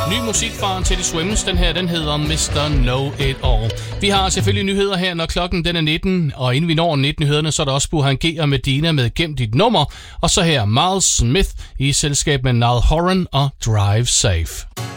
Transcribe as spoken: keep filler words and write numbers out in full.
Ny musik fra Teddy Swims, den her, den hedder mister Know It All. Vi har selvfølgelig nyheder her, når klokken den er nitten, og inden vi når nitten-nyhederne, så er der også Burhan G og Medina med Gem dit nummer, og så her Miles Smith i selskab med Niall Horan og Drive Safe.